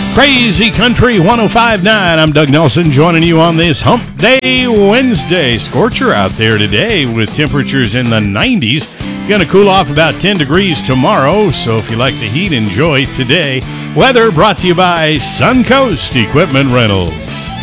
Crazy Country 105.9. I'm Doug Nelson joining you on this Hump Day Wednesday. Scorcher out there today with temperatures in the 90s. Going to cool off about 10 degrees tomorrow, so if you like the heat, enjoy today. Weather brought to you by Suncoast Equipment Rentals.